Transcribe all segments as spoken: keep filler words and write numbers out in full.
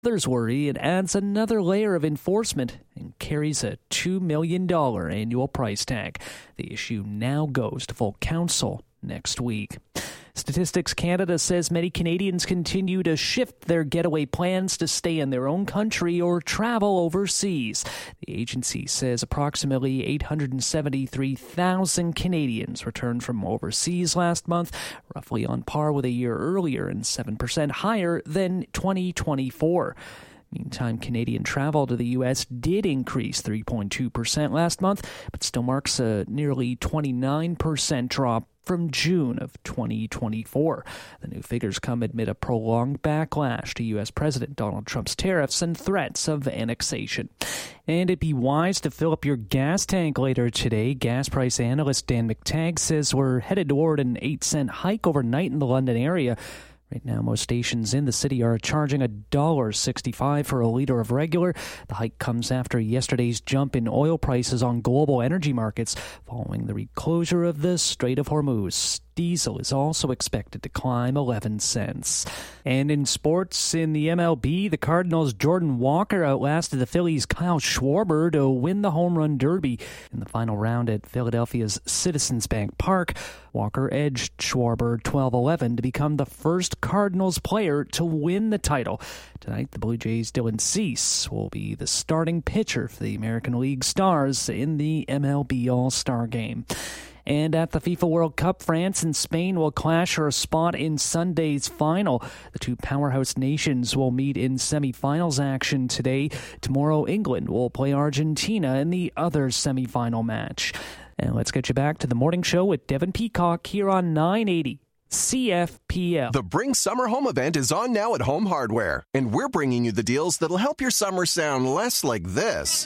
Others worry it adds another layer of enforcement and carries a two million dollars annual price tag. The issue now goes to full council next week. Statistics Canada says many Canadians continue to shift their getaway plans to stay in their own country or travel overseas. The agency says approximately eight hundred seventy-three thousand Canadians returned from overseas last month, roughly on par with a year earlier and seven percent higher than twenty twenty-four. Meantime, Canadian travel to the U S did increase three point two percent last month, but still marks a nearly twenty-nine percent drop from June of twenty twenty-four. The new figures come amid a prolonged backlash to U S President Donald Trump's tariffs and threats of annexation. And it'd be wise to fill up your gas tank later today. Gas price analyst Dan McTagg says we're headed toward an eight cent hike overnight in the London area. Right now, most stations in the city are charging one dollar and sixty-five cents for a liter of regular. The hike comes after yesterday's jump in oil prices on global energy markets following the reclosure of the Strait of Hormuz. Diesel is also expected to climb eleven cents. And in sports, in the M L B, the Cardinals' Jordan Walker outlasted the Phillies' Kyle Schwarber to win the home run derby. In the final round at Philadelphia's Citizens Bank Park, Walker edged Schwarber twelve eleven to become the first Cardinals player to win the title. Tonight, the Blue Jays' Dylan Cease will be the starting pitcher for the American League Stars in the M L B All-Star Game. And at the FIFA World Cup, France and Spain will clash for a spot in Sunday's final. The two powerhouse nations will meet in semifinals action today. Tomorrow, England will play Argentina in the other semifinal match. And let's get you back to the morning show with Devin Peacock here on nine eighty C F P L. The Bring Summer Home event is on now at Home Hardware, and we're bringing you the deals that'll help your summer sound less like this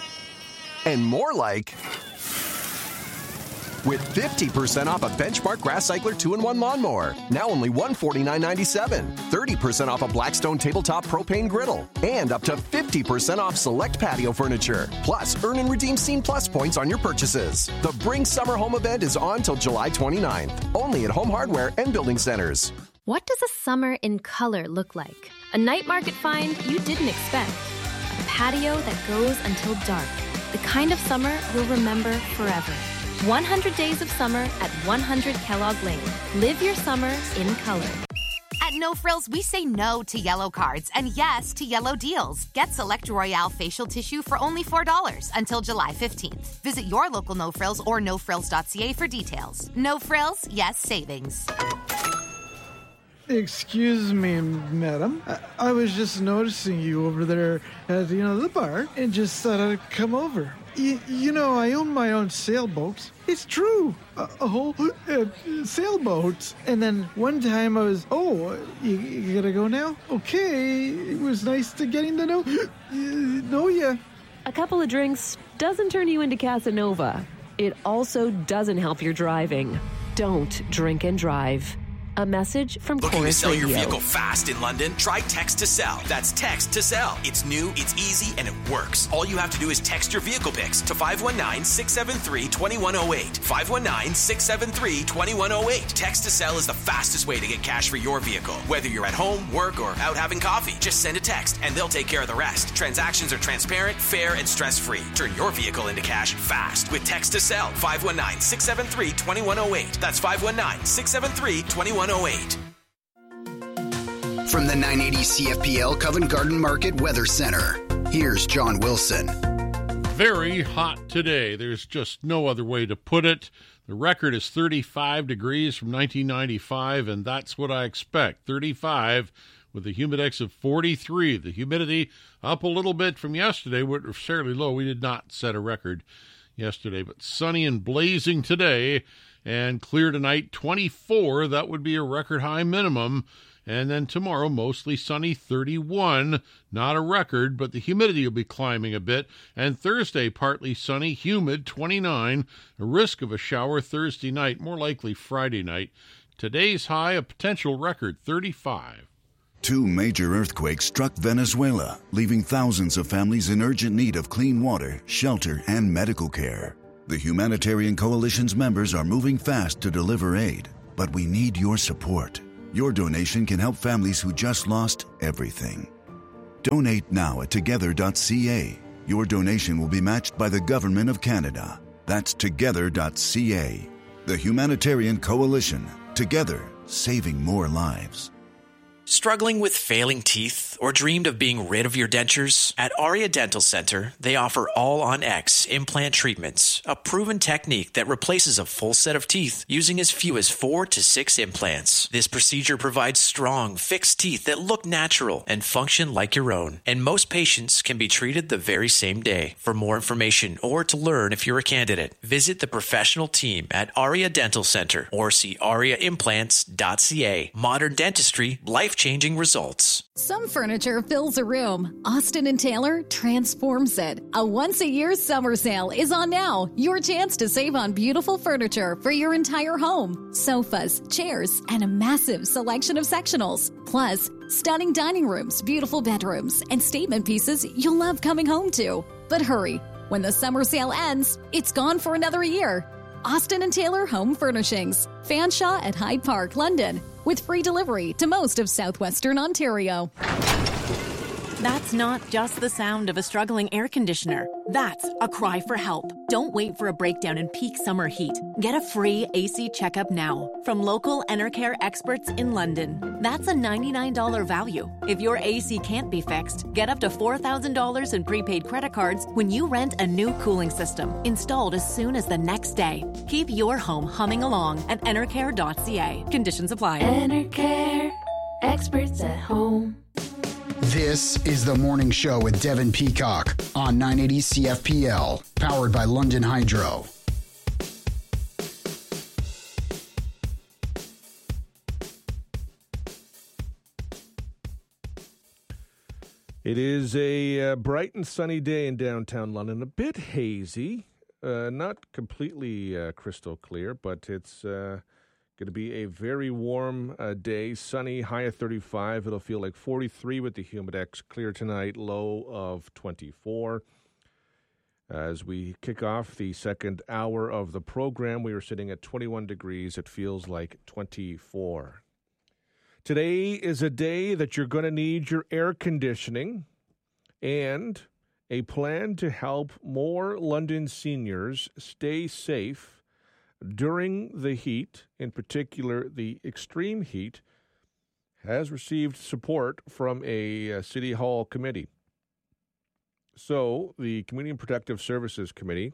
and more like... with fifty percent off a Benchmark Grass Cycler two in one lawnmower. Now only one hundred forty-nine ninety-seven. thirty percent off a Blackstone tabletop propane griddle. And up to fifty percent off select patio furniture. Plus, earn and redeem Scene Plus points on your purchases. The Bring Summer Home event is on till July twenty-ninth. Only at Home Hardware and Building Centers. What does a summer in color look like? A night market find you didn't expect. A patio that goes until dark. The kind of summer you'll remember forever. one hundred days of summer at one hundred Kellogg Lane. Live your summer in color. At No Frills, we say no to yellow cards and yes to yellow deals. Get Select Royale facial tissue for only four dollars until July fifteenth. Visit your local No Frills or no frills dot c a for details. No Frills, yes savings. Excuse me, madam. I, I was just noticing you over there at, you know, the bar and just thought I'd come over. Y- you know, I own my own sailboat. It's true. A, a whole uh, sailboat. And then one time I was, oh, you, you gotta go now? Okay. It was nice to getting to know, uh, know ya. A couple of drinks doesn't turn you into Casanova. It also doesn't help your driving. Don't drink and drive. A message from Looking Chorus to sell Radio. your vehicle fast in London? Try Text to Sell. That's Text to Sell. It's new, it's easy, and it works. All you have to do is text your vehicle pics to five one nine, six seven three, two one zero eight. five one nine, six seven three, two one zero eight. Text to Sell is the fastest way to get cash for your vehicle. Whether you're at home, work, or out having coffee, just send a text and they'll take care of the rest. Transactions are transparent, fair, and stress-free. Turn your vehicle into cash fast with Text to Sell. five one nine, six seven three, two one zero eight. That's five one nine, six seven three, two one zero eight. From the nine eighty C F P L Covent Garden Market Weather Center, here's John Wilson. Very hot today. There's just no other way to put it. The record is thirty-five degrees from nineteen ninety-five, and that's what I expect. thirty-five with a humidex of forty-three. The humidity up a little bit from yesterday, which was fairly low. We did not set a record yesterday, but sunny and blazing today, and clear tonight, twenty-four. That would be a record high minimum. And then tomorrow, mostly sunny, thirty-one. Not a record, but the humidity will be climbing a bit. And Thursday, partly sunny, humid, twenty-nine. A risk of a shower Thursday night, more likely Friday night. Today's high, a potential record, thirty-five. Two major earthquakes struck Venezuela, leaving thousands of families in urgent need of clean water, shelter, and medical care. The Humanitarian Coalition's members are moving fast to deliver aid, but we need your support. Your donation can help families who just lost everything. Donate now at together dot c a. Your donation will be matched by the Government of Canada. That's together dot c a. The Humanitarian Coalition. Together, saving more lives. Struggling with failing teeth or dreamed of being rid of your dentures? At Aria Dental Center, they offer All-on-X implant treatments, a proven technique that replaces a full set of teeth using as few as four to six implants. This procedure provides strong, fixed teeth that look natural and function like your own, and most patients can be treated the very same day. For more information or to learn if you're a candidate, visit the professional team at Aria Dental Center or see aria implants dot c a. Modern dentistry, life-changing results. Some furniture fills a room. Austin and Taylor transforms it. A once-a-year summer sale is on now. Your chance to save on beautiful furniture for your entire home. Sofas, chairs, and a massive selection of sectionals. Plus, stunning dining rooms, beautiful bedrooms, and statement pieces you'll love coming home to. But hurry, when the summer sale ends, it's gone for another year. Austin and Taylor Home Furnishings. Fanshawe at Hyde Park, London. With free delivery to most of southwestern Ontario. That's not just the sound of a struggling air conditioner. That's a cry for help. Don't wait for a breakdown in peak summer heat. Get a free A C checkup now from local Enercare experts in London. That's a ninety-nine dollars value. If your A C can't be fixed, get up to four thousand dollars in prepaid credit cards when you rent a new cooling system, installed as soon as the next day. Keep your home humming along at enercare dot c a. Conditions apply. Enercare, experts at home. This is The Morning Show with Devin Peacock on nine eighty C F P L, powered by London Hydro. It is a uh, bright and sunny day in downtown London, a bit hazy, uh, not completely uh, crystal clear, but it's uh, going to be a very warm uh, day, sunny, high of thirty-five. It'll feel like forty-three with the Humidex. Clear tonight, low of twenty-four. As we kick off the second hour of the program, we are sitting at twenty-one degrees. It feels like twenty-four. Today is a day that you're going to need your air conditioning and a plan to help more London seniors stay safe during the heat, in particular the extreme heat, has received support from a, a City Hall committee. So the Community and Protective Services Committee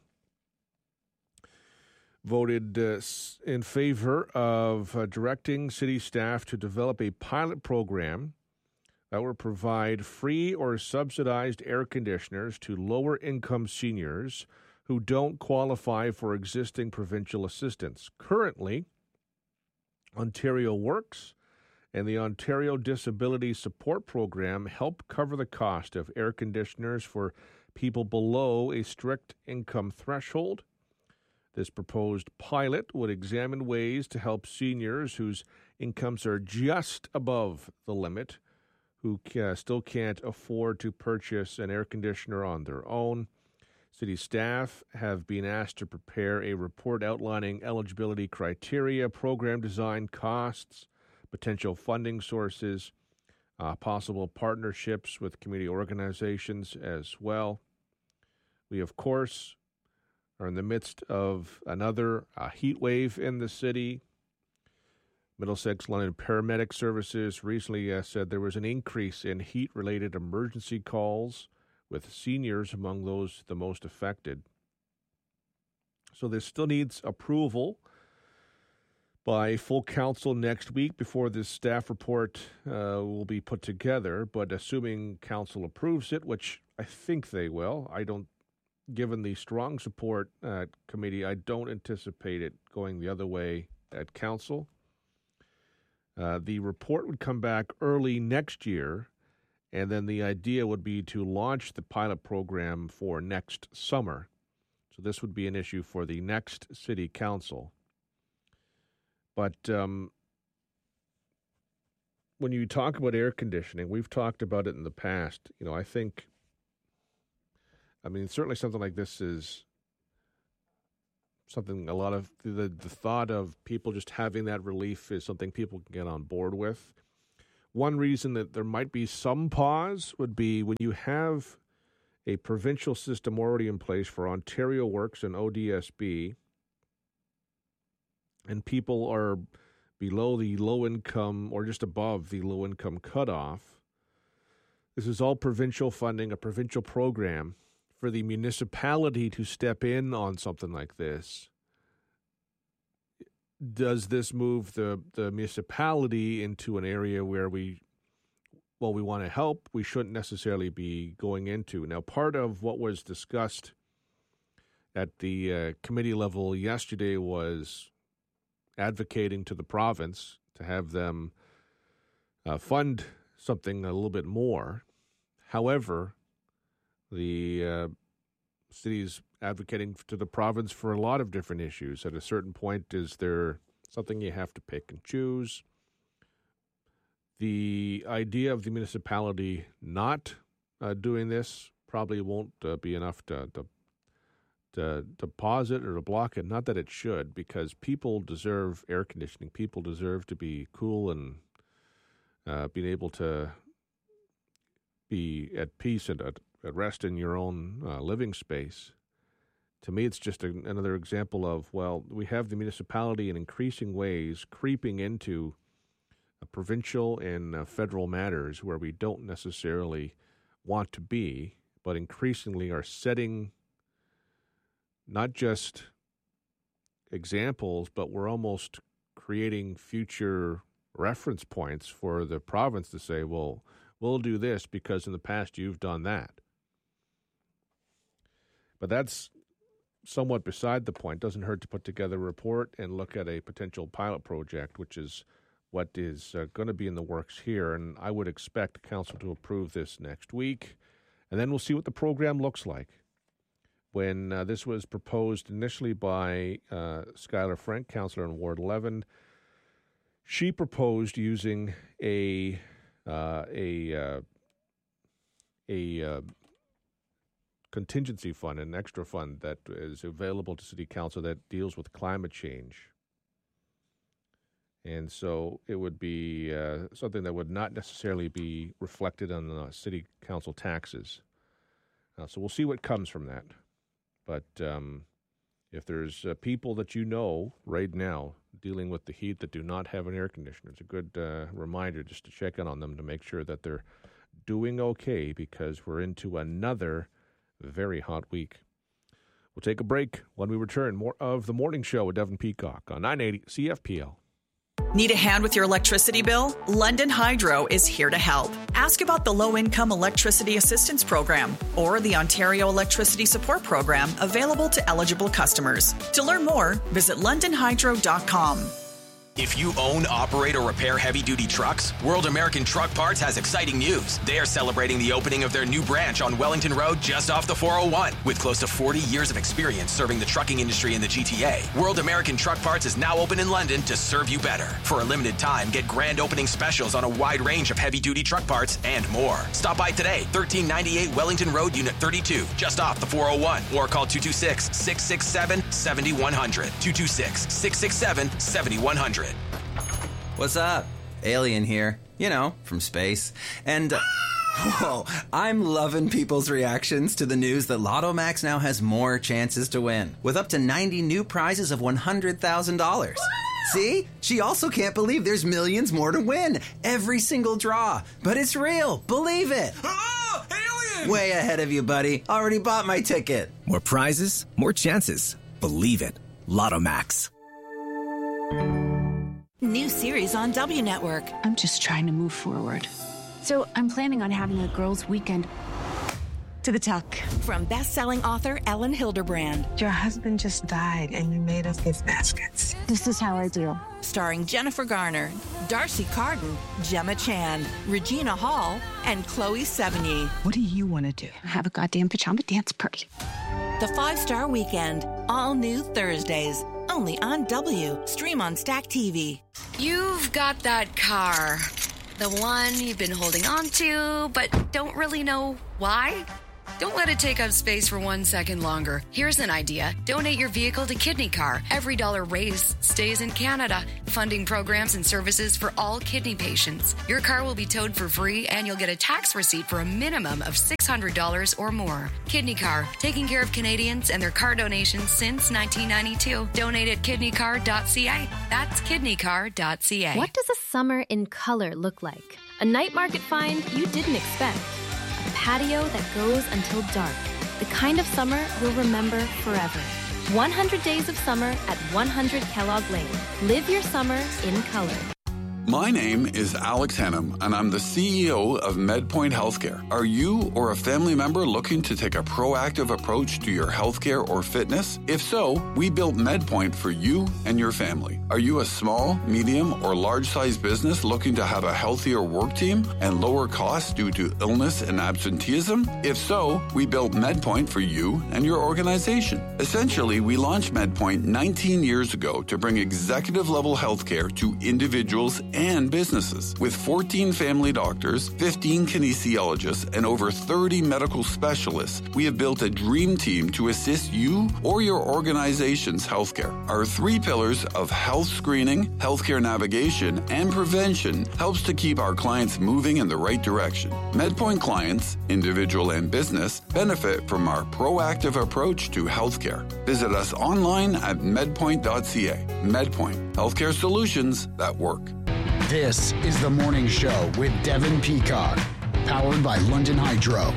voted uh, in favor of uh, directing city staff to develop a pilot program that will provide free or subsidized air conditioners to lower-income seniors who don't qualify for existing provincial assistance. Currently, Ontario Works and the Ontario Disability Support Program help cover the cost of air conditioners for people below a strict income threshold. This proposed pilot would examine ways to help seniors whose incomes are just above the limit, who ca- still can't afford to purchase an air conditioner on their own. City staff have been asked to prepare a report outlining eligibility criteria, program design, costs, potential funding sources, uh, possible partnerships with community organizations as well. We, of course, are in the midst of another uh, heat wave in the city. Middlesex London Paramedic Services recently uh, said there was an increase in heat-related emergency calls, with seniors among those the most affected. So this still needs approval by full council next week before this staff report uh, will be put together. But assuming council approves it, which I think they will, I don't, given the strong support at committee, I don't anticipate it going the other way at council. Uh, the report would come back early next year, and then the idea would be to launch the pilot program for next summer. So this would be an issue for the next city council. But um, when you talk about air conditioning, we've talked about it in the past. You know, I think, I mean, certainly something like this is something a lot of, the, the thought of people just having that relief is something people can get on board with. one reason that there might be some pause would be when you have a provincial system already in place for Ontario Works and O D S B, and people are below the low-income or just above the low-income cutoff. This is all provincial funding, a provincial program. For the municipality to step in on something like this, does this move the, the municipality into an area where we, well, we want to help, we shouldn't necessarily be going into? Now, part of what was discussed at the uh, committee level yesterday was advocating to the province to have them uh, fund something a little bit more. However, the uh, city's advocating to the province for a lot of different issues. At a certain point, is there something you have to pick and choose? The idea of the municipality not uh, doing this probably won't uh, be enough to, to to to pause it or to block it. Not that it should, because people deserve air conditioning. People deserve to be cool and uh, being able to be at peace and at, at rest in your own uh, living space. To me, it's just a, another example of, well, we have the municipality in increasing ways creeping into uh, provincial and uh, federal matters where we don't necessarily want to be, but increasingly are setting not just examples, but we're almost creating future reference points for the province to say, well, we'll do this because in the past you've done that. But that's somewhat beside the point. Doesn't hurt to put together a report and look at a potential pilot project, which is what is uh, going to be in the works here. And I would expect council to approve this next week. And then we'll see what the program looks like. When uh, this was proposed initially by uh, Skylar Frank, councillor in Ward eleven, she proposed using a uh, a uh, a uh, contingency fund, an extra fund that is available to City Council that deals with climate change. And so it would be uh, something that would not necessarily be reflected on the City Council taxes. Uh, so we'll see what comes from that. But um, if there's uh, people that you know right now dealing with the heat that do not have an air conditioner, it's a good uh, reminder just to check in on them to make sure that they're doing okay, because we're into another very hot week. We'll take a break. When we return, more of The Morning Show with Devin Peacock on nine eighty C F P L. Need a hand with your electricity bill? London Hydro is here to help. Ask about the Low-Income Electricity Assistance Program or the Ontario Electricity Support Program available to eligible customers. To learn more, visit london hydro dot com. If you own, operate, or repair heavy-duty trucks, World American Truck Parts has exciting news. They are celebrating the opening of their new branch on Wellington Road just off the four oh one. With close to forty years of experience serving the trucking industry in the G T A, World American Truck Parts is now open in London to serve you better. For a limited time, get grand opening specials on a wide range of heavy-duty truck parts and more. Stop by today, thirteen ninety-eight Wellington Road, Unit thirty-two, just off the four oh one, or call two two six, six six seven, seven one zero zero, two two six, six six seven, seven one zero zero. What's up? Alien here. You know, from space. And, uh, whoa, I'm loving people's reactions to the news that Lotto Max now has more chances to win, with up to ninety new prizes of one hundred thousand dollars. See? She also can't believe there's millions more to win. Every single draw. But it's real. Believe it. Oh, alien! Way ahead of you, buddy. Already bought my ticket. More prizes, more chances. Believe it. Lotto Max. New series on W Network. I'm just trying to move forward. So I'm planning on having a girls' weekend to the tuck. From best-selling author Ellen Hilderbrand. Your husband just died and you made us gift baskets. This is how I do. Starring Jennifer Garner, Darcy Carden, Gemma Chan, Regina Hall, and Chloe Sevigny. What do you want to do? Have a goddamn pajama dance party. The Five-Star Weekend. All new Thursdays. Only on W. Stream on Stack T V. You've got that car. The one you've been holding on to, but don't really know why? Don't let it take up space for one second longer. Here's an idea. Donate your vehicle to Kidney Car. Every dollar raised stays in Canada, funding programs and services for all kidney patients. Your car will be towed for free, and you'll get a tax receipt for a minimum of six hundred dollars or more. Kidney Car, taking care of Canadians and their car donations since nineteen ninety-two. Donate at kidney car dot c a. That's kidney car dot c a. What does a summer in color look like? A night market find you didn't expect. A patio that goes until dark. The kind of summer you'll remember forever. one hundred days of summer at one hundred Kellogg Lane. Live your summer in color. My name is Alex Hannum, and I'm the C E O of MedPoint Healthcare. Are you or a family member looking to take a proactive approach to your healthcare or fitness? If so, we built MedPoint for you and your family. Are you a small, medium, or large-sized business looking to have a healthier work team and lower costs due to illness and absenteeism? If so, we built MedPoint for you and your organization. Essentially, we launched MedPoint nineteen years ago to bring executive-level healthcare to individuals and businesses. With fourteen family doctors, fifteen kinesiologists, and over thirty medical specialists, we have built a dream team to assist you or your organization's healthcare. Our three pillars of health screening, healthcare navigation, and prevention helps to keep our clients moving in the right direction. MedPoint clients, individual and business, benefit from our proactive approach to healthcare. Visit us online at medpoint dot c a. MedPoint, healthcare solutions that work. This is The Morning Show with Devin Peacock, powered by London Hydro.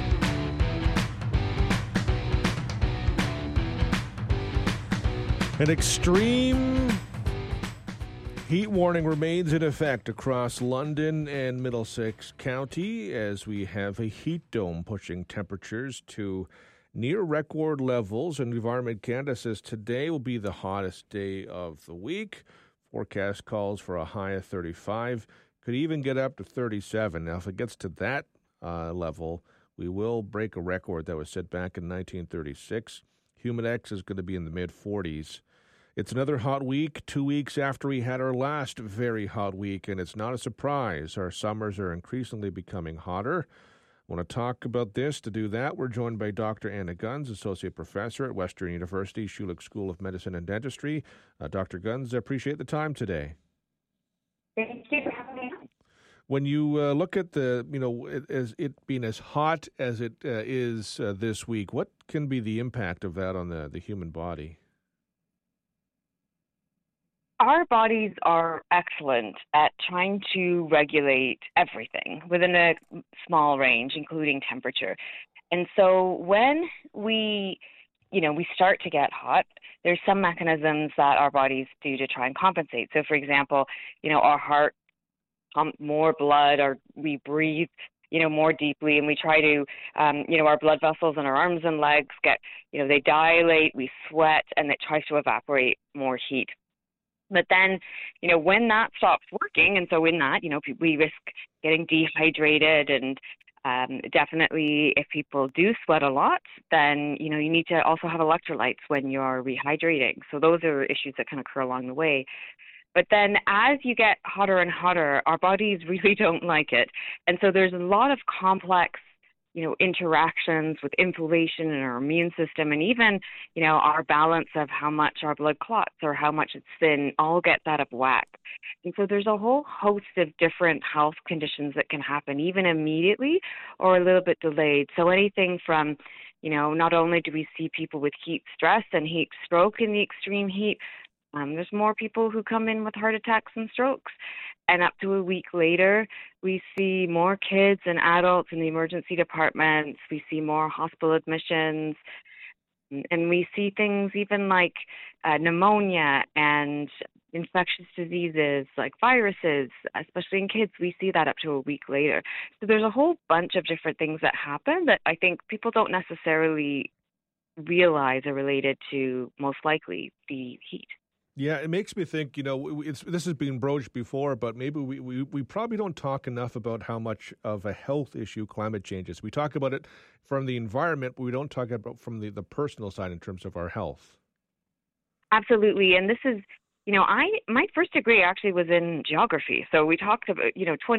An extreme heat warning remains in effect across London and Middlesex County as we have a heat dome pushing temperatures to near record levels. And Environment Canada says today will be the hottest day of the week. Forecast calls for a high of thirty-five, could even get up to thirty-seven. Now, if it gets to that uh, level, we will break a record that was set back in nineteen thirty-six. Humidex is going to be in the mid-forties. It's another hot week, two weeks after we had our last very hot week, and it's not a surprise. Our summers are increasingly becoming hotter. I want to talk about this. To do that, we're joined by Doctor Anna Guns, Associate Professor at Western University Schulich School of Medicine and Dentistry. Uh, Doctor Guns, I appreciate the time today. Thank you for having me on. When you uh, look at the, you know, it, as it being as hot as it uh, is uh, this week, what can be the impact of that on the, the human body? Our bodies are excellent at trying to regulate everything within a small range, including temperature. And so when we, you know, we start to get hot, there's some mechanisms that our bodies do to try and compensate. So, for example, you know, our heart pumps more blood, or we breathe, you know, more deeply, and we try to, um, you know, our blood vessels in our arms and legs get, you know, they dilate, we sweat, and it tries to evaporate more heat. But then, you know, when that stops working, and so in that, you know, we risk getting dehydrated, and um, definitely if people do sweat a lot, then, you know, you need to also have electrolytes when you're rehydrating. So those are issues that can occur along the way. But then as you get hotter and hotter, our bodies really don't like it. And so there's a lot of complex, you know, interactions with inflammation in our immune system, and even, you know, our balance of how much our blood clots or how much it's thin all gets out of whack. And so there's a whole host of different health conditions that can happen even immediately or a little bit delayed. So anything from, you know, not only do we see people with heat stress and heat stroke in the extreme heat, um, there's more people who come in with heart attacks and strokes. And up to a week later, we see more kids and adults in the emergency departments. We see more hospital admissions. And we see things even like uh, pneumonia and infectious diseases like viruses, especially in kids. We see that up to a week later. So there's a whole bunch of different things that happen that I think people don't necessarily realize are related to, most likely, the heat. Yeah, it makes me think, you know, it's, this has been broached before, but maybe we, we, we probably don't talk enough about how much of a health issue climate change is. We talk about it from the environment, but we don't talk about from the, the personal side in terms of our health. Absolutely. And this is, you know, I my first degree actually was in geography. So we talked about, you know, twenty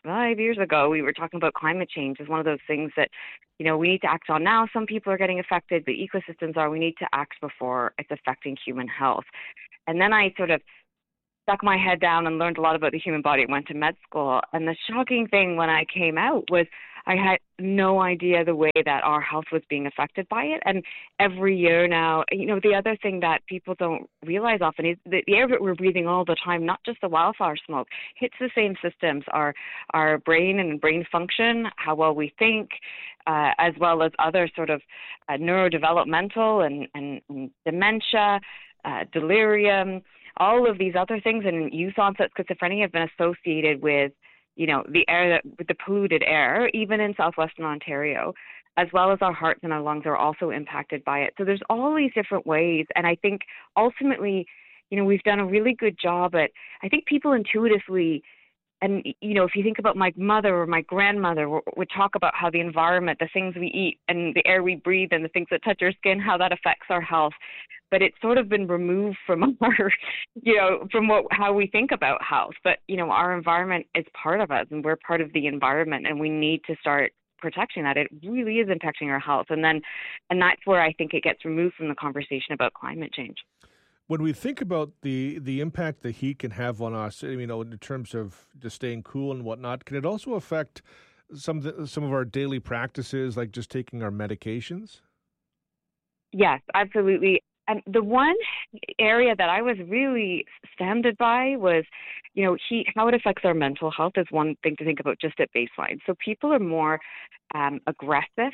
five years ago, we were talking about climate change as one of those things that, you know, we need to act on now. Some people are getting affected, but ecosystems are. We need to act before it's affecting human health. And then I sort of stuck my head down and learned a lot about the human body. Went to med school. And the shocking thing when I came out was I had no idea the way that our health was being affected by it. And every year now, you know, the other thing that people don't realize often is that the air that we're breathing all the time, not just the wildfire smoke, hits the same systems, our our brain and brain function, how well we think, uh, as well as other sort of uh, neurodevelopmental and, and, and dementia, uh, delirium, all of these other things. And youth onset schizophrenia have been associated with, you know, the air, that, with the polluted air, even in southwestern Ontario, as well as our hearts and our lungs are also impacted by it. So there's all these different ways. And I think ultimately, you know, we've done a really good job at, I think people intuitively, and, you know, if you think about my mother or my grandmother would talk about how the environment, the things we eat and the air we breathe and the things that touch our skin, how that affects our health. But it's sort of been removed from our, you know, from what how we think about health. But, you know, our environment is part of us and we're part of the environment and we need to start protecting that. It really is impacting our health. And then, and that's where I think it gets removed from the conversation about climate change. When we think about the, the impact the heat can have on us, you know, in terms of just staying cool and whatnot, can it also affect some of the, some of our daily practices, like just taking our medications? Yes, absolutely. And the one area that I was really astounded by was, you know, heat, how it affects our mental health is one thing to think about just at baseline. So people are more um, aggressive.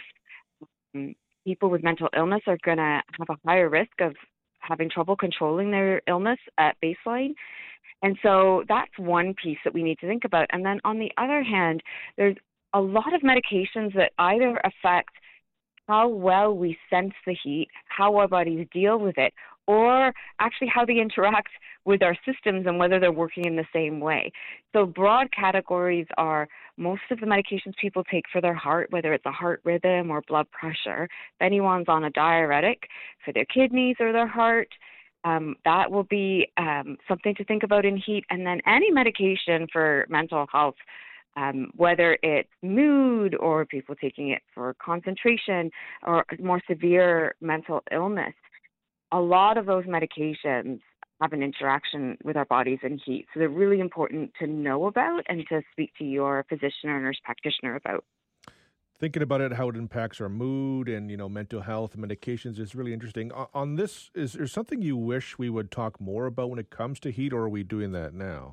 People with mental illness are going to have a higher risk of having trouble controlling their illness at baseline. And so that's one piece that we need to think about. And then on the other hand, there's a lot of medications that either affect how well we sense the heat, how our bodies deal with it, or actually how they interact with our systems and whether they're working in the same way. So broad categories are most of the medications people take for their heart, whether it's a heart rhythm or blood pressure. If anyone's on a diuretic for their kidneys or their heart, um, that will be um, something to think about in heat. And then any medication for mental health, Um, whether it's mood or people taking it for concentration or more severe mental illness, a lot of those medications have an interaction with our bodies in heat. So they're really important to know about and to speak to your physician or nurse practitioner about. Thinking about it, how it impacts our mood and, you know, mental health and medications is really interesting. On this, is there something you wish we would talk more about when it comes to heat, or are we doing that now?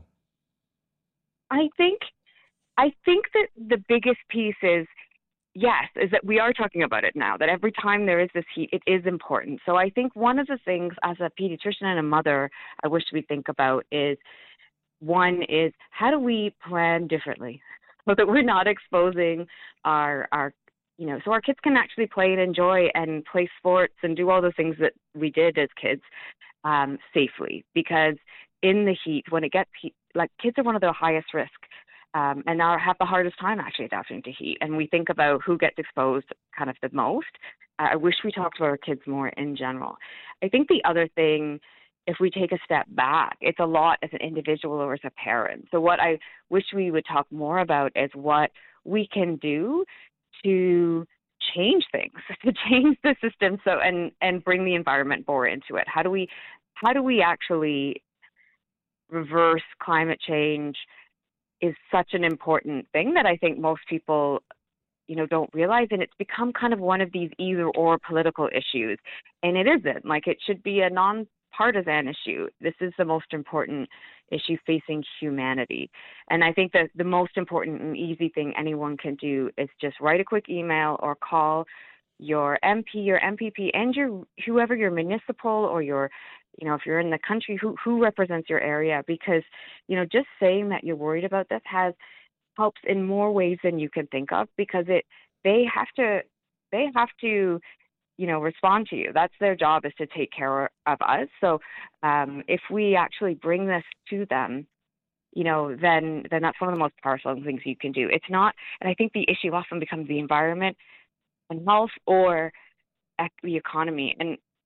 I think I think that the biggest piece is, yes, is that we are talking about it now, that every time there is this heat, it is important. So I think one of the things as a pediatrician and a mother I wish we think about is, one is, how do we plan differently so that we're not exposing our, our you know, so our kids can actually play and enjoy and play sports and do all the things that we did as kids um, safely. Because in the heat, when it gets heat, like kids are one of the highest risk. Um, and now have the hardest time actually adapting to heat. And we think about who gets exposed kind of the most. Uh, I wish we talked about our kids more in general. I think the other thing, if we take a step back, it's a lot as an individual or as a parent. So what I wish we would talk more about is what we can do to change things, to change the system so and, and bring the environment more into it. How do we how do we actually reverse climate change is such an important thing that I think most people, you know, don't realize. And it's become kind of one of these either or political issues. And it isn't. Like, it should be a non-partisan issue. This is the most important issue facing humanity. And I think that the most important and easy thing anyone can do is just write a quick email or call your M P, your M P P, and your whoever your municipal or your, you know, if you're in the country, who who represents your area, because, you know, just saying that you're worried about this has helps in more ways than you can think of, because it they have to they have to, you know, respond to you. That's their job, is to take care of us. So um, if we actually bring this to them, you know, then then that's one of the most powerful things you can do. It's not, and I think the issue often becomes the environment and health or the economy. And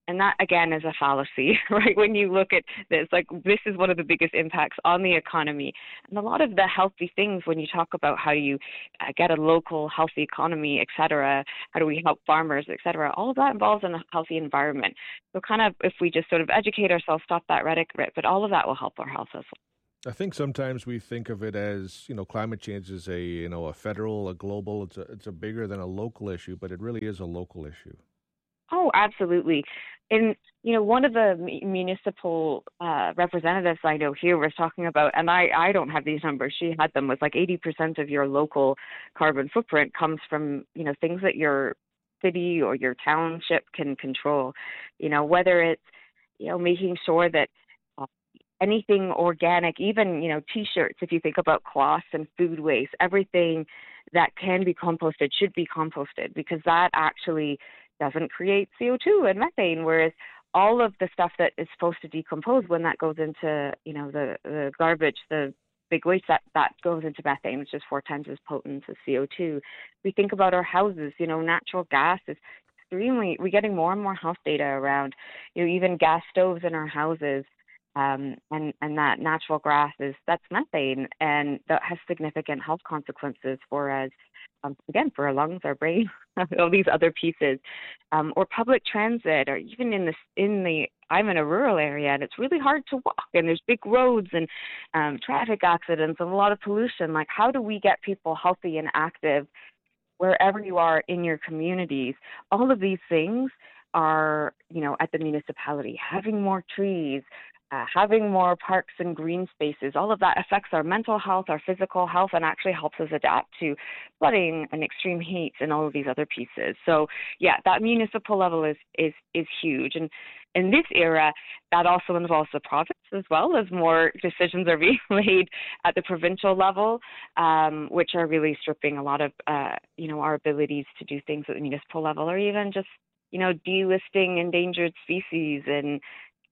and that, again, is a fallacy, right? When you look at this, like, this is one of the biggest impacts on the economy. And a lot of the healthy things, when you talk about how do you uh, get a local healthy economy, et cetera, how do we help farmers, et cetera, all of that involves in a healthy environment. So kind of, if we just sort of educate ourselves, stop that rhetoric, but all of that will help our health as well. I think sometimes we think of it as, you know, climate change is a, you know, a federal, a global, it's a, it's a bigger than a local issue, but it really is a local issue. Oh, absolutely. And, you know, one of the municipal uh, representatives I know here was talking about, and I, I don't have these numbers, she had them, was like eighty percent of your local carbon footprint comes from, you know, things that your city or your township can control. You know, whether it's, you know, making sure that uh, anything organic, even, you know, T-shirts, if you think about cloths and food waste, everything that can be composted should be composted, because that actually doesn't create C O two and methane, whereas all of the stuff that is supposed to decompose, when that goes into, you know, the, the garbage, the big waste, that, that goes into methane, which is four times as potent as C O two. We think about our houses, you know, natural gas is extremely, we're getting more and more health data around, you know, even gas stoves in our houses, um, and, and that natural gas is, that's methane, and that has significant health consequences for us. Um, again, for our lungs, our brain, all these other pieces, um, or public transit, or even in the in the. I'm in a rural area, and it's really hard to walk, and there's big roads and um, traffic accidents and a lot of pollution. Like, how do we get people healthy and active wherever you are in your communities? All of these things are, you know, at the municipality, having more trees. Uh, having more parks and green spaces, all of that affects our mental health, our physical health, and actually helps us adapt to flooding and extreme heat and all of these other pieces. So, yeah, that municipal level is is is huge. And in this era, that also involves the province as well, as more decisions are being made at the provincial level, um, which are really stripping a lot of, uh, you know, our abilities to do things at the municipal level, or even just, you know, delisting endangered species and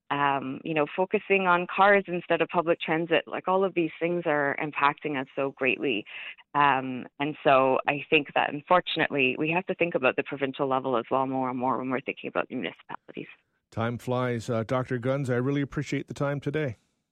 Um, you know, focusing on cars instead of public transit. Like, all of these things are impacting us so greatly. Um, and so I think that, unfortunately, we have to think about the provincial level as well more and more when we're thinking about the municipalities. Time flies. Uh, Doctor Guns, I really appreciate the time today.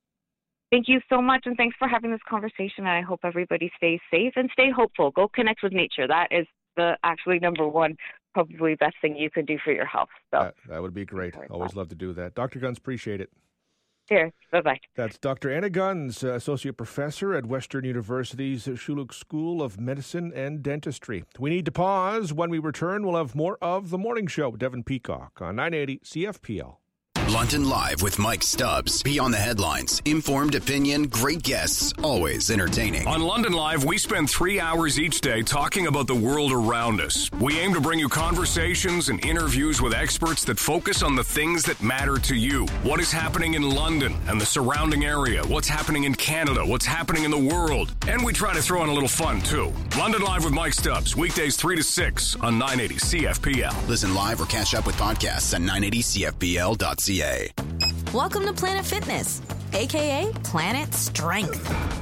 Thank you so much, and thanks for having this conversation. I hope everybody stays safe and stay hopeful. Go connect with nature. That is the actually number one, probably best thing you can do for your health. So that, that would be great. Always love to do that. Doctor Guns, appreciate it. Cheers. Bye-bye. That's Doctor Anna Guns, uh, Associate Professor at Western University's Schulich School of Medicine and Dentistry. We need to pause. When we return, we'll have more of The Morning Show with Devin Peacock on nine eighty C F P L. London Live with Mike Stubbs. Beyond the headlines, informed opinion, great guests, always entertaining. On London Live, we spend three hours each day talking about the world around us. We aim to bring you conversations and interviews with experts that focus on the things that matter to you. What is happening in London and the surrounding area? What's happening in Canada? What's happening in the world? And we try to throw in a little fun, too. London Live with Mike Stubbs, weekdays three to six on nine eighty C F P L. Listen live or catch up with podcasts at nine eighty C F P L dot C A. Welcome to Planet Fitness, a k a. Planet Strength,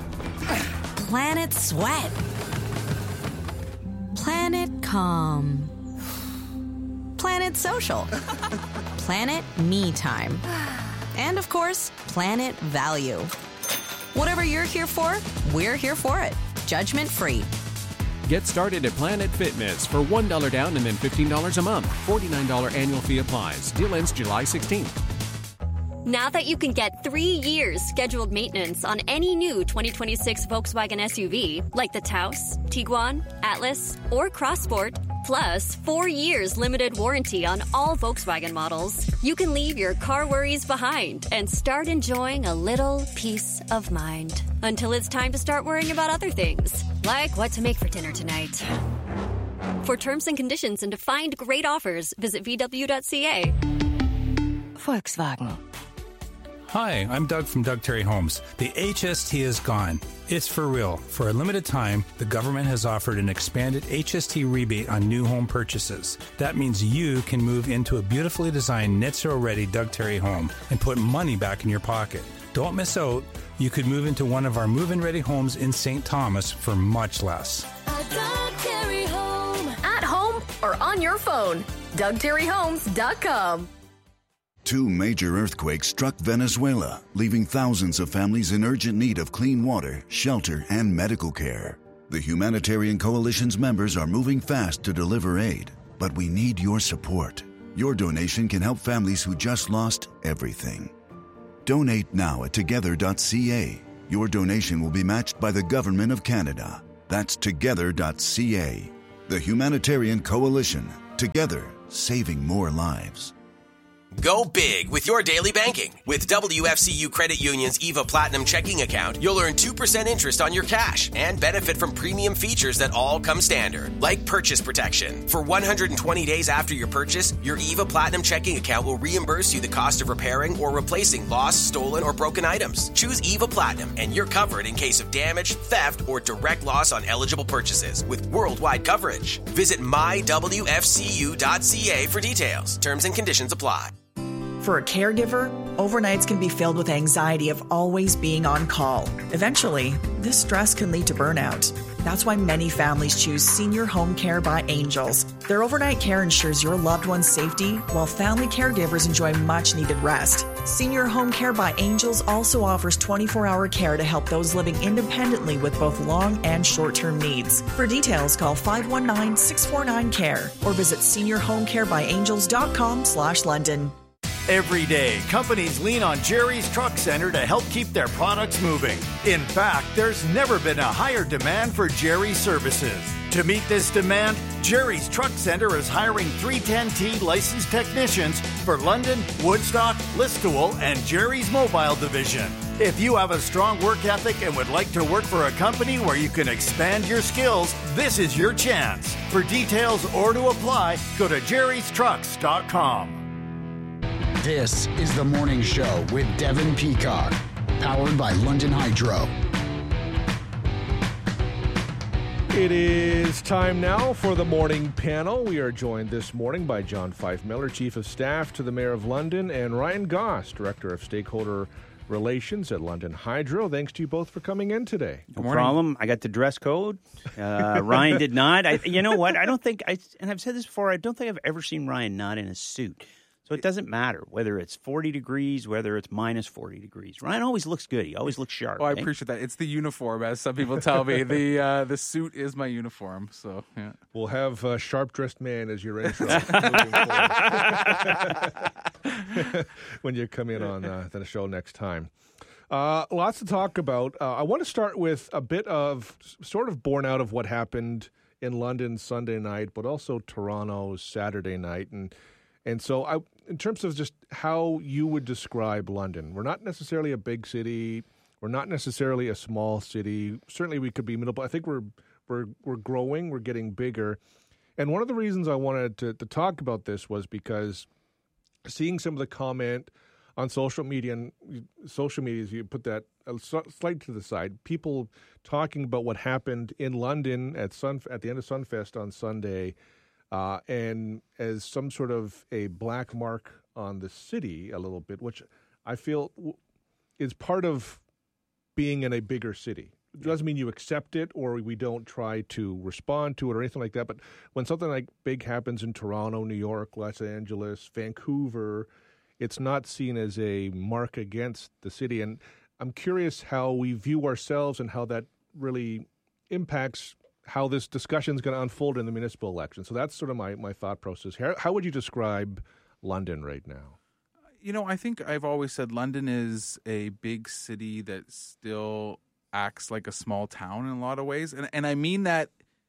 Planet Sweat, Planet Calm, Planet Social, Planet Me Time, and of course, Planet Value. Whatever you're here for, we're here for it. Judgment free. Get started at Planet Fitness for one dollar down and then fifteen dollars a month. forty-nine dollars annual fee applies. Deal ends July sixteenth. Now that you can get three years scheduled maintenance on any new twenty twenty-six Volkswagen S U V, like the Taos, Tiguan, Atlas, or Crossport, plus four years limited warranty on all Volkswagen models, you can leave your car worries behind and start enjoying a little peace of mind. Until it's time to start worrying about other things, like what to make for dinner tonight. For terms and conditions and to find great offers, visit V W dot C A. Volkswagen. Hi, I'm Doug from Doug Terry Homes. The H S T is gone. It's for real. For a limited time, the government has offered an expanded H S T rebate on new home purchases. That means you can move into a beautifully designed net zero ready Doug Terry home and put money back in your pocket. Don't miss out. You could move into one of our move-in ready homes in Saint Thomas for much less. A Doug Terry home. At home or on your phone. Doug Terry Homes dot com. Two major earthquakes struck Venezuela, leaving thousands of families in urgent need of clean water, shelter, and medical care. The Humanitarian Coalition's members are moving fast to deliver aid, but we need your support. Your donation can help families who just lost everything. Donate now at together dot c a. Your donation will be matched by the Government of Canada. That's together dot c a. The Humanitarian Coalition. Together, saving more lives. Go big with your daily banking. With W F C U Credit Union's EVA Platinum checking account, you'll earn two percent interest on your cash and benefit from premium features that all come standard, like purchase protection. For one hundred twenty days after your purchase, your EVA Platinum checking account will reimburse you the cost of repairing or replacing lost, stolen, or broken items. Choose EVA Platinum and you're covered in case of damage, theft, or direct loss on eligible purchases with worldwide coverage. Visit my w f c u dot c a for details. Terms and conditions apply. For a caregiver, overnights can be filled with anxiety of always being on call. Eventually, this stress can lead to burnout. That's why many families choose Senior Home Care by Angels. Their overnight care ensures your loved one's safety, while family caregivers enjoy much-needed rest. Senior Home Care by Angels also offers twenty-four hour care to help those living independently with both long and short-term needs. For details, call five one nine, six four nine, C A R E or visit senior home care by angels dot com slash London. Every day, companies lean on Jerry's Truck Center to help keep their products moving. In fact, there's never been a higher demand for Jerry's services. To meet this demand, Jerry's Truck Center is hiring three ten T licensed technicians for London, Woodstock, Listowel, and Jerry's Mobile Division. If you have a strong work ethic and would like to work for a company where you can expand your skills, this is your chance. For details or to apply, go to jerrys trucks dot com. This is The Morning Show with Devin Peacock, powered by London Hydro. It is time now for the morning panel. We are joined this morning by John Fife Miller, Chief of Staff to the Mayor of London, and Ryan Goss, Director of Stakeholder Relations at London Hydro. Thanks to you both for coming in today. No problem. I got the dress code. Uh, Ryan did not. I, you know what? I don't think, I, and I've said this before, I don't think I've ever seen Ryan not in a suit. So it doesn't matter whether it's forty degrees, whether it's minus forty degrees. Ryan always looks good. He always looks sharp. Oh, I eh? appreciate that. It's the uniform, as some people tell me. the uh, the suit is my uniform. So yeah. We'll have uh, Sharp-Dressed Man as your intro when you come in on uh, the show next time. Uh, lots to talk about. Uh, I want to start with a bit of sort of born out of what happened in London Sunday night, but also Toronto Saturday night. And And so I, in terms of just how you would describe London, we're not necessarily a big city. We're not necessarily a small city. Certainly we could be middle, but I think we're we're we're growing. We're getting bigger. And one of the reasons I wanted to, to talk about this was because seeing some of the comment on social media, and social media, you put that slight to the side, people talking about what happened in London at Sun at the end of Sunfest on Sunday, Uh, and as some sort of a black mark on the city a little bit, which I feel w- is part of being in a bigger city. It doesn't mean you accept it or we don't try to respond to it or anything like that. But when something like big happens in Toronto, New York, Los Angeles, Vancouver, it's not seen as a mark against the city. And I'm curious how we view ourselves and how that really impacts how this discussion is going to unfold in the municipal election. So that's sort of my, my thought process here. How would you describe London right now? You know, I think I've always said London is a big city that still acts like a small town in a lot of ways. And and I mean that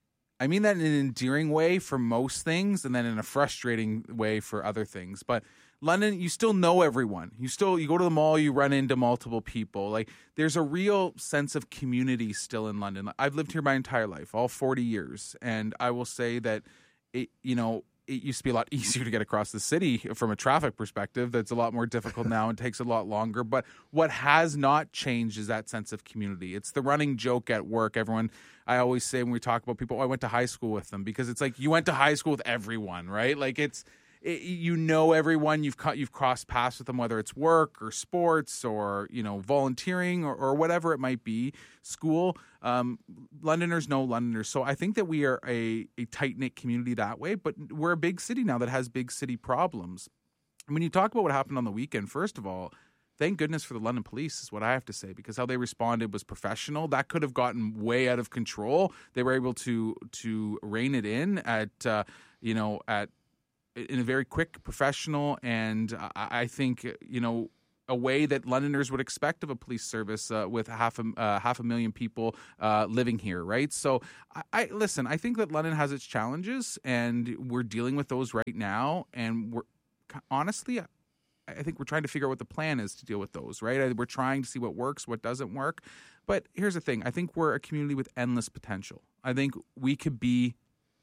I mean that in an endearing way for most things and then in a frustrating way for other things. But London, you still know everyone. You still, you go to the mall, you run into multiple people. Like, there's a real sense of community still in London. I've lived here my entire life, all forty years. And I will say that, it, you know, it used to be a lot easier to get across the city from a traffic perspective. That's a lot more difficult now and takes a lot longer. But what has not changed is that sense of community. It's the running joke at work. Everyone, I always say when we talk about people, oh, I went to high school with them, because it's like you went to high school with everyone, right? Like it's, it, you know everyone. You've cut, you've crossed paths with them, whether it's work or sports or, you know, volunteering or, or whatever it might be, school. Um, Londoners know Londoners. So I think that we are a, a tight-knit community that way, but we're a big city now that has big city problems. when you talk about what happened on the weekend, first of all, thank goodness for the London police is what I have to say, because how they responded was professional. That could have gotten way out of control. They were able to to rein it in at uh, you know at in a very quick, professional, and I, I think you know a way that Londoners would expect of a police service uh, with half a uh, half a million people uh, living here, right? So, I, I listen. I think that London has its challenges, and we're dealing with those right now. And we're honestly, I think we're trying to figure out what the plan is to deal with those, right? We're trying to see what works, what doesn't work. But here's the thing. I think we're a community with endless potential. I think we could be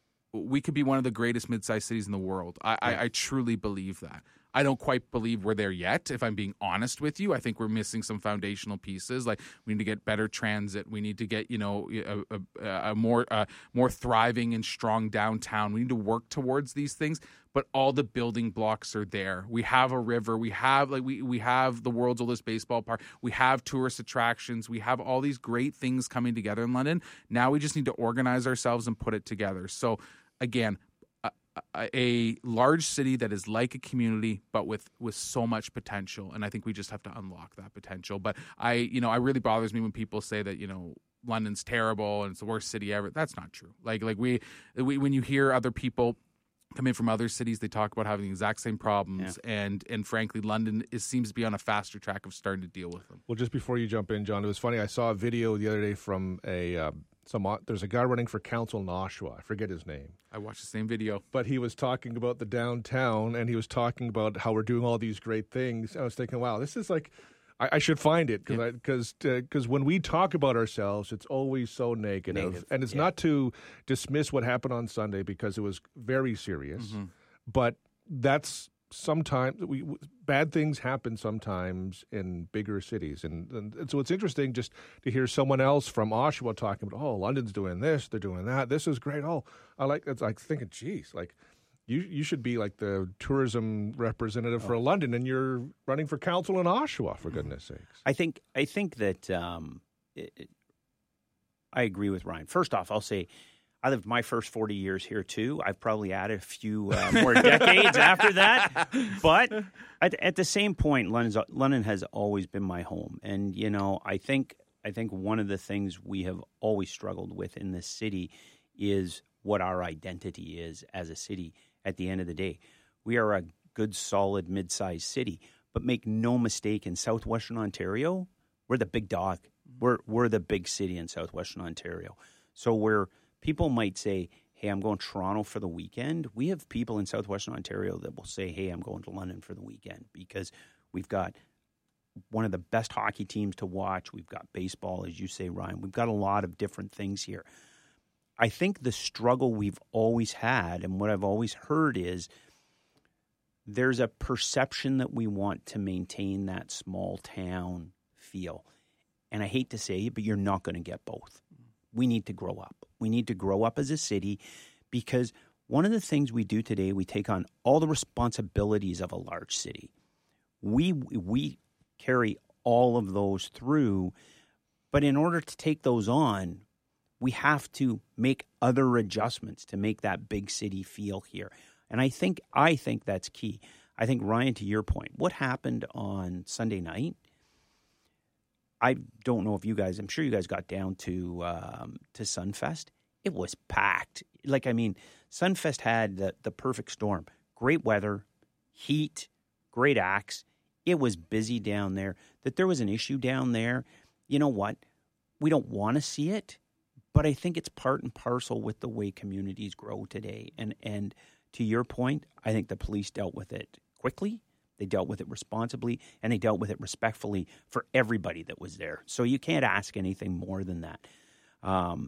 we could be one of the greatest mid-sized cities in the world. I, yeah. I, I truly believe that. I don't quite believe we're there yet, if I'm being honest with you. I think we're missing some foundational pieces. Like, we need to get better transit. We need to get, you know, a, a, a more uh, more thriving and strong downtown. We need to work towards these things, but all the building blocks are there. We have a river. We have like we we have the world's oldest baseball park. We have tourist attractions. We have all these great things coming together in London. Now we just need to organize ourselves and put it together. So, again, A, a large city that is like a community, but with, with so much potential, and I think we just have to unlock that potential. But I, you know, it really bothers me when people say that, you know, London's terrible and it's the worst city ever. That's not true. Like, like we, we when you hear other people come in from other cities, they talk about having the exact same problems, yeah. and and frankly, London is, seems to be on a faster track of starting to deal with them. Well, just before you jump in, John, it was funny. I saw a video the other day from a. Uh, Some, there's a guy running for council in Oshawa. I forget his name. I watched the same video. But he was talking about the downtown, and he was talking about how we're doing all these great things. I was thinking, wow, this is like, I, I should find it, because because yeah. because when we talk about ourselves, it's always so negative. Negative. And it's yeah. not to dismiss what happened on Sunday, because it was very serious. Mm-hmm. But that's sometimes we bad things happen sometimes in bigger cities, and, and, and so it's interesting just to hear someone else from Oshawa talking about, oh, London's doing this, they're doing that, this is great. Oh, I like it's like thinking, geez, like you you should be like the tourism representative oh. for London, and you're running for council in Oshawa, for goodness sakes. I think I think that um, it, it, I agree with Ryan. First off, I'll say, I lived my first forty years here, too. I've probably added a few uh, more decades after that. But at, at the same point, London's, London has always been my home. And, you know, I think I think one of the things we have always struggled with in this city is what our identity is as a city at the end of the day. We are a good, solid, mid-sized city. But make no mistake, in southwestern Ontario, we're the big dog. We're, we're the big city in southwestern Ontario. So we're... People might say, hey, I'm going to Toronto for the weekend. We have people in southwestern Ontario that will say, hey, I'm going to London for the weekend, because we've got one of the best hockey teams to watch. We've got baseball, as you say, Ryan. We've got a lot of different things here. I think the struggle we've always had, and what I've always heard, is there's a perception that we want to maintain that small town feel. And I hate to say it, but you're not going to get both. We need to grow up. We need to grow up as a city, because one of the things we do today, we take on all the responsibilities of a large city. We we carry all of those through, but in order to take those on, we have to make other adjustments to make that big city feel here. And I think I think that's key. I think, Ryan, to your point, what happened on Sunday night, I don't know if you guys, I'm sure you guys got down to um, to Sunfest. It was packed. Like, I mean, Sunfest had the, the perfect storm. Great weather, heat, great acts. It was busy down there. That there was an issue down there, you know what? We don't want to see it, but I think it's part and parcel with the way communities grow today. And, and to your point, I think the police dealt with it quickly. They dealt with it responsibly, and they dealt with it respectfully for everybody that was there. So you can't ask anything more than that. Um,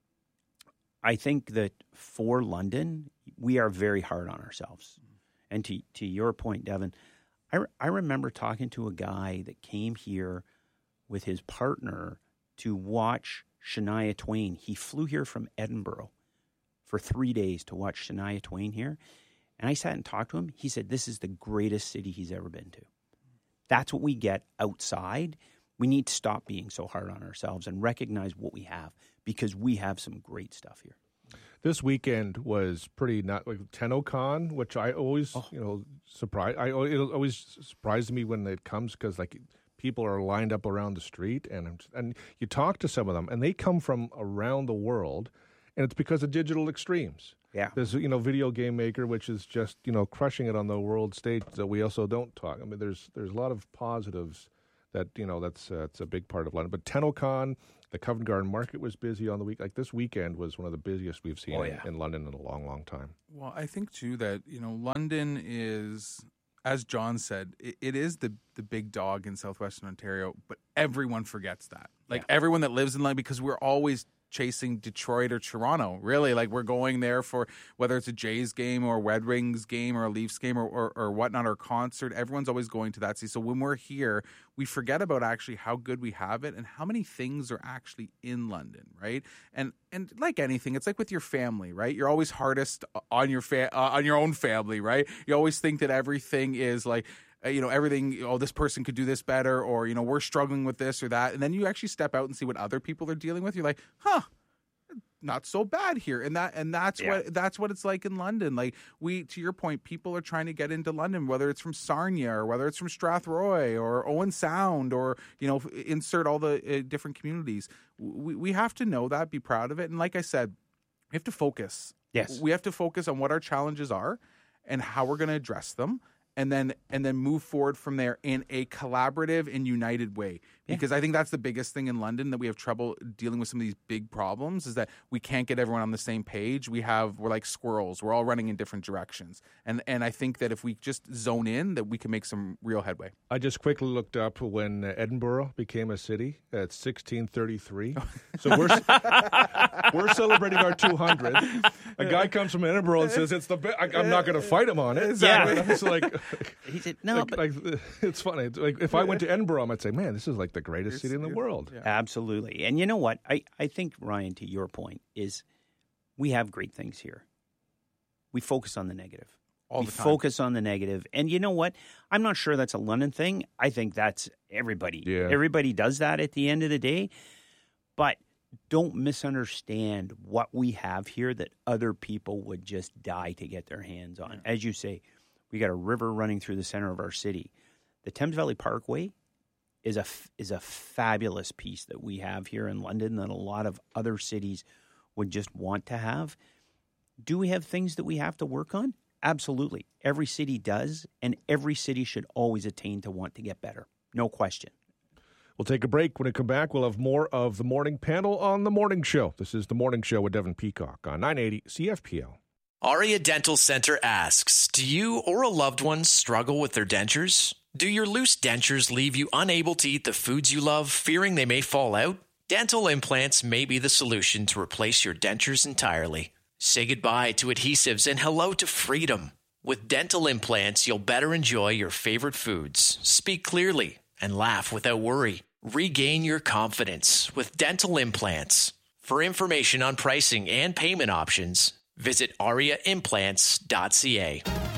I think that for London, we are very hard on ourselves. And to to your point, Devin, I, I remember talking to a guy that came here with his partner to watch Shania Twain. He flew here from Edinburgh for three days to watch Shania Twain here. And I sat and talked to him. He said this is the greatest city he's ever been to. That's what we get outside. We need to stop being so hard on ourselves and recognize what we have, because we have some great stuff here. This weekend was pretty not like TennoCon, which I always, oh. you know, surprise. I it always surprises me when it comes because like people are lined up around the street, and and you talk to some of them, and they come from around the world, and it's because of Digital Extremes. Yeah, there's you know Video Game Maker, which is just you know crushing it on the world stage that we also don't talk. I mean, there's there's a lot of positives that you know that's uh, it's a big part of London, but TennoCon. The Covent Garden Market was busy on the week. Like this weekend was one of the busiest we've seen oh, yeah. in, in London in a long, long time. Well, I think too that you know London is, as John said, it, it is the the big dog in southwestern Ontario. But everyone forgets that. Like yeah. everyone that lives in London, because we're always chasing Detroit or Toronto. Really, like we're going there for whether it's a Jays game or a Red Wings game or a Leafs game or, or, or whatnot or concert. Everyone's always going to that city. So when we're here, we forget about actually how good we have it and how many things are actually in London, right? And and like anything, it's like with your family, right? You're always hardest on your fa- uh, on your own family, right? You always think that everything is like. You know, everything, oh, this person could do this better, or, you know, we're struggling with this or that. And then you actually step out and see what other people are dealing with. You're like, huh, not so bad here. And that and that's yeah. what that's what it's like in London. Like we, to your point, people are trying to get into London, whether it's from Sarnia or whether it's from Strathroy or Owen Sound or, you know, insert all the uh, different communities. We, we have to know that, be proud of it. And like I said, we have to focus. Yes. We have to focus on what our challenges are and how we're going to address them. And then and then move forward from there in a collaborative and united way. Because yeah. I think that's the biggest thing in London that we have trouble dealing with some of these big problems is that we can't get everyone on the same page. We have we're like squirrels. We're all running in different directions. And and I think that if we just zone in, that we can make some real headway. I just quickly looked up when Edinburgh became a city at sixteen thirty-three. So we're we're celebrating our two hundred. A guy comes from Edinburgh and says it's the best. I'm not going to fight him on it. Exactly. Yeah. It's like he said no, like, but like, it's funny. It's like if I went to Edinburgh, I might say, "Man, this is like the greatest city in the world." Yeah. Absolutely. And you know what? I, I think, Ryan, to your point, is we have great things here. We focus on the negative. All we the time. focus on the negative. And you know what? I'm not sure that's a London thing. I think that's everybody. Yeah. Everybody does that at the end of the day. But don't misunderstand what we have here that other people would just die to get their hands on. Yeah. As you say, we got a river running through the center of our city. The Thames Valley Parkway is a is a fabulous piece that we have here in London that a lot of other cities would just want to have. Do we have things that we have to work on? Absolutely. Every city does, and every city should always attain to want to get better. No question. We'll take a break. When we come back, we'll have more of the morning panel on The Morning Show. This is The Morning Show with Devin Peacock on nine eighty C F P L. Aria Dental Center asks, do you or a loved one struggle with their dentures? Do your loose dentures leave you unable to eat the foods you love, fearing they may fall out? Dental implants may be the solution to replace your dentures entirely. Say goodbye to adhesives and hello to freedom. With dental implants, you'll better enjoy your favorite foods, speak clearly, and laugh without worry. Regain your confidence with dental implants. For information on pricing and payment options, visit aria implants dot c a.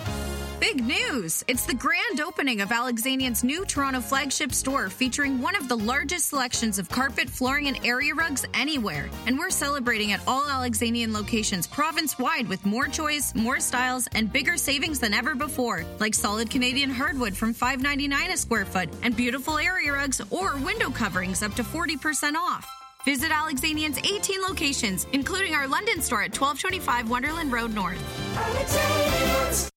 Big news! It's the grand opening of Alexanian's new Toronto flagship store featuring one of the largest selections of carpet, flooring, and area rugs anywhere. And we're celebrating at all Alexanian locations province-wide with more choice, more styles, and bigger savings than ever before. Like solid Canadian hardwood from five ninety-nine a square foot and beautiful area rugs or window coverings up to forty percent off. Visit Alexanian's eighteen locations, including our London store at twelve twenty-five Wonderland Road North. Alexanians.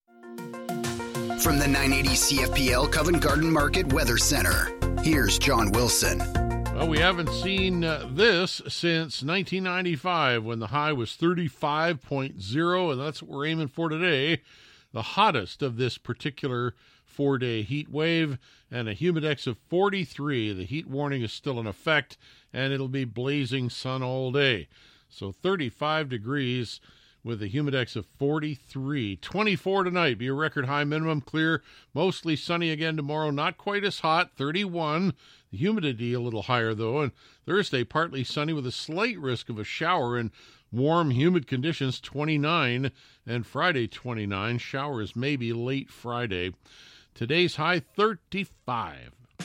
From the nine eighty C F P L Covent Garden Market Weather Center, here's John Wilson. Well, we haven't seen uh, this since nineteen ninety-five when the high was thirty-five point oh, and that's what we're aiming for today. The hottest of this particular four-day heat wave and a humidex of forty-three. The heat warning is still in effect, and it'll be blazing sun all day. So thirty-five degrees with a humidex of forty-three. twenty-four tonight, be a record high minimum, clear, mostly sunny again tomorrow, not quite as hot, thirty-one. The humidity a little higher, though, and Thursday, partly sunny with a slight risk of a shower and warm, humid conditions, twenty-nine, and Friday, twenty-nine. Showers maybe late Friday. Today's high, thirty-five.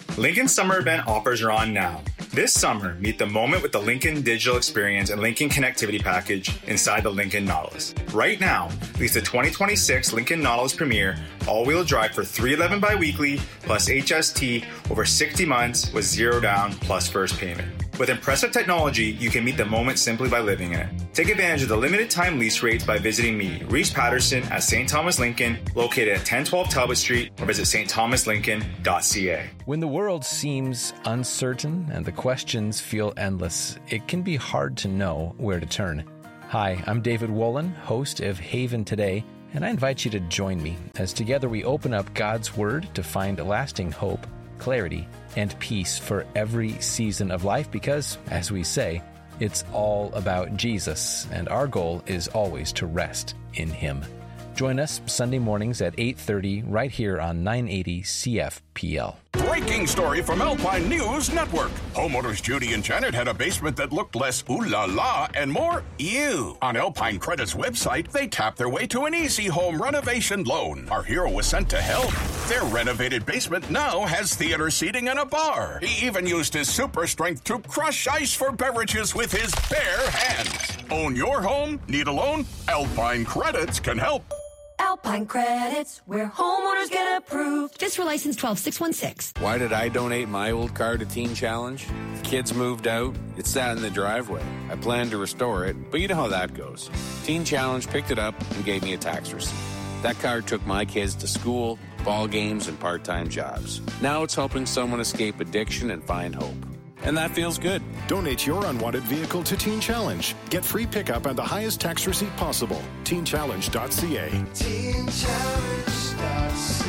Lincoln Summer Event offers are on now. This summer, meet the moment with the Lincoln Digital Experience and Lincoln Connectivity Package inside the Lincoln Nautilus. Right now, lease the twenty twenty-six Lincoln Nautilus Premier all-wheel drive for three hundred eleven dollars biweekly plus H S T over sixty months with zero down plus first payment. With impressive technology, you can meet the moment simply by living in it. Take advantage of the limited time lease rates by visiting me, Reese Patterson, at Saint Thomas Lincoln, located at ten twelve Talbot Street, or visit s t thomas lincoln dot c a. When the world seems uncertain and the questions feel endless, it can be hard to know where to turn. Hi, I'm David Wolin, host of Haven Today, and I invite you to join me as together we open up God's Word to find lasting hope, clarity, and peace for every season of life because, as we say, it's all about Jesus, and our goal is always to rest in Him. Join us Sunday mornings at eight thirty right here on nine eighty C F P L. Breaking story from Alpine News Network. Homeowners Judy and Janet had a basement that looked less ooh la la and more ew. On Alpine Credit's website, they tapped their way to an easy home renovation loan. Our hero was sent to help. Their renovated basement now has theater seating and a bar. He even used his super strength to crush ice for beverages with his bare hands. Own your home? Need a loan? Alpine Credits can help. Alpine Credits, where homeowners get approved. Fiscal license twelve six one six. Why did I donate my old car to Teen Challenge? The kids moved out. It sat in the driveway. I planned to restore it, but you know how that goes. Teen Challenge picked it up and gave me a tax receipt. That car took my kids to school, ball games, and part-time jobs. Now it's helping someone escape addiction and find hope. And that feels good. Donate your unwanted vehicle to Teen Challenge. Get free pickup and the highest tax receipt possible. teen challenge dot c a. teen challenge dot c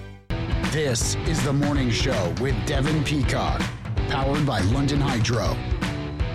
a. This is The Morning Show with Devin Peacock, powered by London Hydro.